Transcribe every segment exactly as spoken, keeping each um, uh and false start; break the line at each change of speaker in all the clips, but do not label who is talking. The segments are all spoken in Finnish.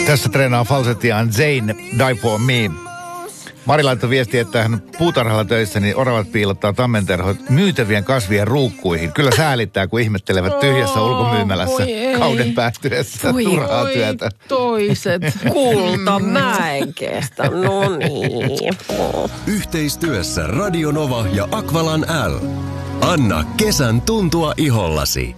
Tässä treenaa falsettiaan Zayn, Die For Me. Mari laittoi viesti, että hän puutarhalla töissä, niin oravat piilottaa tammenterhot myytävien kasvien ruukkuihin. Kyllä säälittää, kun ihmettelevät tyhjässä ulkomyymälässä kauden päättyessä turhaa työtä.
Toiset kulta mäenkeestä, no niin.
Yhteistyössä Radio Nova ja Aqualan L. Anna kesän tuntua ihollasi.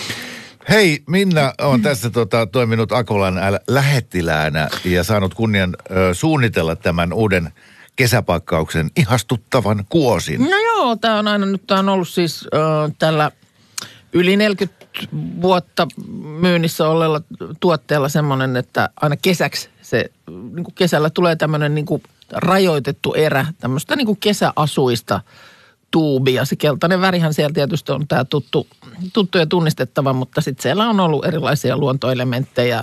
Hei, Minna on tässä tota, toiminut Aqualan lähettiläänä ja saanut kunnian ö, suunnitella tämän uuden kesäpakkauksen ihastuttavan kuosin.
No joo, tämä on aina nyt, tämä on ollut siis ö, tällä yli neljäkymmentä vuotta myynnissä olleella tuotteella semmoinen, että aina kesäksi se, niin kuin kesällä tulee tämmöinen niin kuin rajoitettu erä, tämmöistä niin kuin kesäasuista tuubia. Se keltainen värihän siellä tietysti on tämä tuttu, tuttu ja tunnistettava, mutta sitten siellä on ollut erilaisia luontoelementtejä,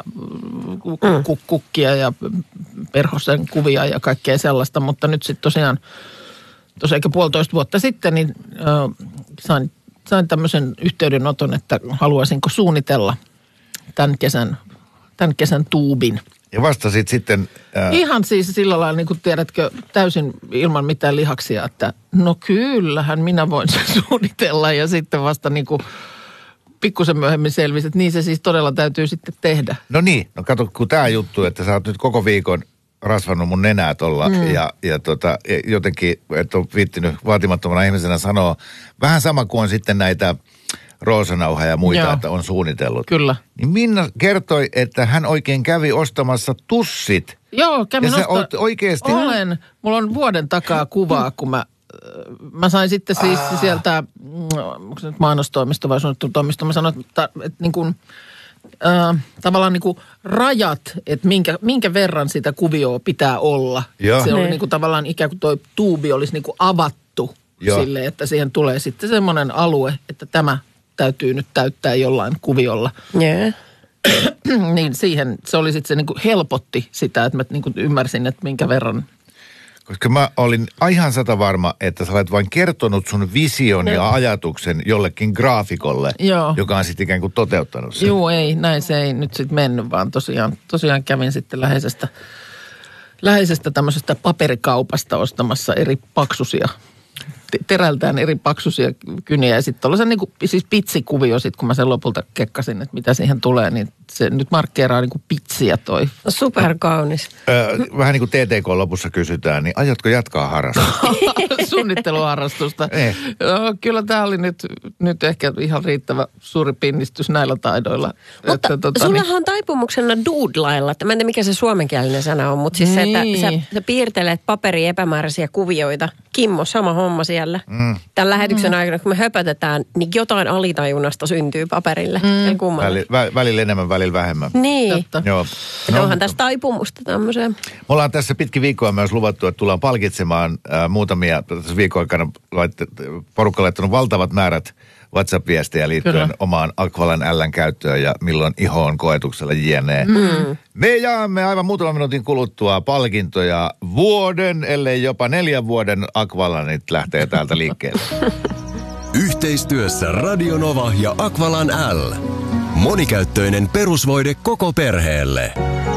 mm. kukkia ja perhosen kuvia ja kaikkea sellaista, mutta nyt sitten tosiaan, tosiaan ehkä puolitoista vuotta sitten, niin äh, sain, sain tämmöisen yhteydenoton, että haluaisinko suunnitella tämän kesän, tämän kesän tuubin.
Ja vastasit sitten... Ää...
Ihan siis sillä lailla, niin kuin tiedätkö, täysin ilman mitään lihaksia, että no kyllähän minä voin sen suunnitella. Ja sitten vasta niin kuin pikkusen myöhemmin selvisi, että niin se siis todella täytyy sitten tehdä.
No niin, no kato, kun tämä juttu, että sä oot nyt koko viikon rasvannut mun nenää tolla mm. ja, ja tota, jotenkin, et ole viittinyt vaatimattomana ihmisenä sanoa, vähän sama kuin on sitten näitä... Roosanauha ja muita, joo, että on suunnitellut.
Kyllä.
Niin Minna kertoi, että hän oikein kävi ostamassa tussit.
Joo, kävin
ja
ostamassa.
Ja oikeasti...
Olen. Mulla on vuoden takaa kuvaa, kun mä, mä sain sitten siis ah. sieltä, onko se nyt mainostoimisto vai suunnittelutoimisto, mä sanoin, että, että niin kuin, äh, tavallaan niin kuin rajat, että minkä, minkä verran sitä kuvioa pitää olla. Joo. Se oli niin kuin tavallaan ikään kuin toi tuubi olisi niin kuin avattu. Joo. Sille, että siihen tulee sitten semmoinen alue, että tämä täytyy nyt täyttää jollain kuviolla.
Yeah.
Niin siihen, se oli sitten se niin kuin helpotti sitä, että mä niin kuin ymmärsin, että minkä verran.
Koska mä olin ihan sata varma, että sä olet vain kertonut sun vision no. ja ajatuksen jollekin graafikolle, joo, joka on sitten ikään kuin toteuttanut sen.
Joo, ei, näin se ei nyt sitten mennyt, vaan tosiaan, tosiaan kävin sitten läheisestä, läheisestä tämmöisestä paperikaupasta ostamassa eri paksusia, terältään eri paksuisia kyniä ja sitten tuollaisen niin kuin, siis pitsikuvio sitten, kun mä sen lopulta kekkasin, että mitä siihen tulee, niin se nyt markkeeraa niin kuin pitsiä toi.
Superkaunis.
Öö, vähän niin kuin T T K lopussa kysytään, niin aiotko jatkaa harrastusta?
Suunnitteluharrastusta. Eh. No, kyllä tämä oli nyt, nyt ehkä ihan riittävä suuri pinnistys näillä taidoilla.
Mutta
että, tota,
sullahan
niin...
on taipumuksena doodlailla, että mä en tiedä mikä se suomenkielinen sana on, mutta siis niin. se, että sä, sä piirtelet paperi epämääräisiä kuvioita. Kimmo, sama homma siellä. Mm. Tämän lähetyksen mm. aikana, kun me höpötetään, niin jotain alitajunnasta syntyy paperille. Mm.
Väli, vä, välillä enemmän, välillä vähemmän.
Niin.
Joo.
No, onhan tässä taipumusta tämmöiseen.
Me ollaan tässä pitkin viikkoa myös luvattu, että tullaan palkitsemaan äh, muutamia, tässä viikon aikana laitte, porukka laittanut valtavat määrät WhatsApp-viestejä liittyen kyllä. omaan Aqualan L:n käyttöön ja milloin iho on koetuksella jne. Mm. Me jaamme aivan muutaman minuutin kuluttua palkintoja vuoden, ellei jopa neljän vuoden Aqualanit lähtee täältä liikkeelle.
Yhteistyössä Radio Nova ja Aqualan L. Monikäyttöinen perusvoide koko perheelle.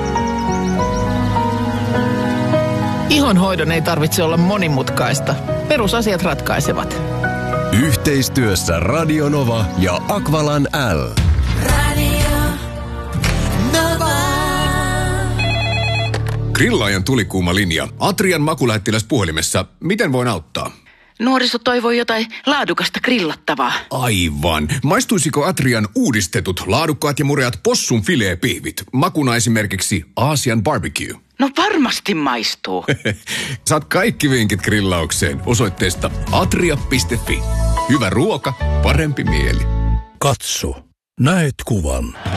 Ihonhoidon ei tarvitse olla monimutkaista. Perusasiat ratkaisevat.
Yhteistyössä Radio Nova ja Aqualan L.
Radio Nova.
Grillaajan tulikuuma linja. Atrian makulähettiläs puhelimessa. Miten voin auttaa?
Nuoriso toivoi jotain laadukasta grillattavaa.
Aivan. Maistuisiko Atrian uudistetut, laadukkaat ja mureat possun fileepihvit? Makuna esimerkiksi Aasian barbecue.
No varmasti maistuu.
Saat kaikki vinkit grillaukseen osoitteesta atria piste fi. Hyvä ruoka, parempi mieli.
Katso, näet kuvan.